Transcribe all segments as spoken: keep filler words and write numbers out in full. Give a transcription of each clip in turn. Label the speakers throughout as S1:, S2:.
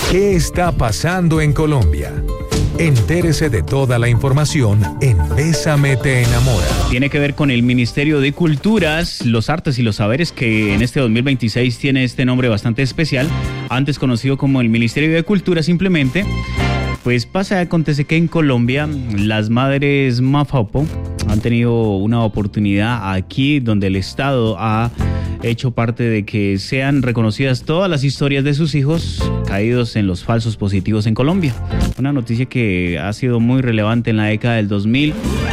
S1: ¿Qué está pasando en Colombia? Entérese de toda la información en Bésame te enamora.
S2: Tiene que ver con el Ministerio de Culturas, los Artes y los Saberes, que en este dos mil veintiséis tiene este nombre bastante especial, antes conocido como el Ministerio de Cultura simplemente. Pues pasa, acontece que en Colombia las madres Mafapo han tenido una oportunidad aquí donde el Estado ha hecho parte de que sean reconocidas todas las historias de sus hijos caídos en los falsos positivos en Colombia. Una noticia que ha sido muy relevante en la década del dos mil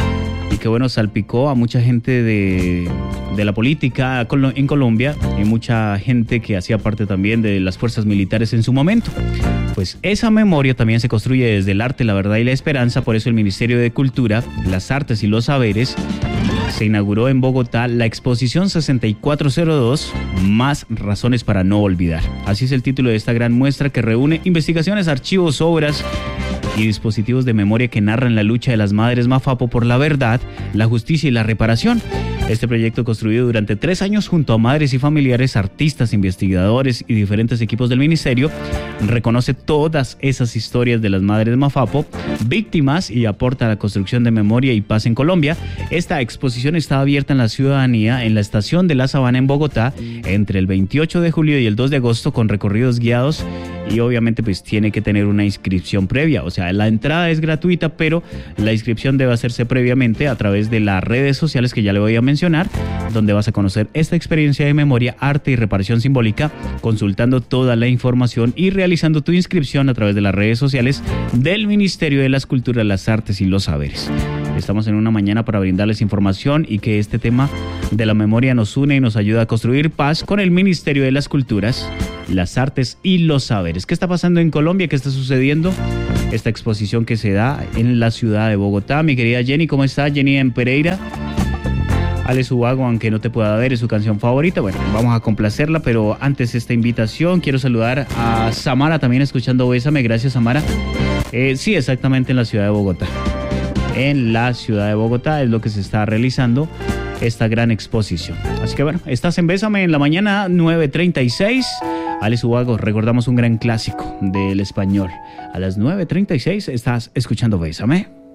S2: y que, bueno, salpicó a mucha gente de, de la política en Colombia y mucha gente que hacía parte también de las fuerzas militares en su momento. Pues esa memoria también se construye desde el arte, la verdad y la esperanza. Por eso el Ministerio de Cultura, las Artes y los Saberes se inauguró en Bogotá la exposición sesenta y cuatro cero dos, Más razones para no olvidar. Así es el título de esta gran muestra que reúne investigaciones, archivos, obras y dispositivos de memoria que narran la lucha de las madres Mafapo por la verdad, la justicia y la reparación. Este proyecto, construido durante tres años junto a madres y familiares, artistas, investigadores y diferentes equipos del ministerio, reconoce todas esas historias de las madres Mafapo, víctimas, y aporta a la construcción de memoria y paz en Colombia. Esta exposición está abierta en la ciudadanía en la Estación de la Sabana en Bogotá entre el veintiocho de julio y el dos de agosto, con recorridos guiados, y obviamente pues tiene que tener una inscripción previa. O sea, la entrada es gratuita, pero la inscripción debe hacerse previamente a través de las redes sociales que ya le voy a mencionar, donde vas a conocer esta experiencia de memoria, arte y reparación simbólica, consultando toda la información y realizando tu inscripción a través de las redes sociales del Ministerio de las Culturas, las Artes y los Saberes. Estamos en una mañana para brindarles información y que este tema de la memoria nos une y nos ayuda a construir paz con el Ministerio de las Culturas, las Artes y los Saberes. ¿Qué está pasando en Colombia? ¿Qué está sucediendo? Esta exposición que se da en la ciudad de Bogotá. Mi querida Jenny, ¿cómo está? Jenny en Pereira. Ale Subago, aunque no te pueda ver, es su canción favorita. Bueno, vamos a complacerla, pero antes esta invitación, quiero saludar a Samara, también escuchando Bésame. Gracias, Samara. Eh, sí, exactamente en la ciudad de Bogotá. En la ciudad de Bogotá es lo que se está realizando esta gran exposición. Así que bueno, estás en Bésame en la mañana, nueve treinta y seis. Ale Subago, recordamos un gran clásico del español. A las nueve treinta y seis estás escuchando Bésame.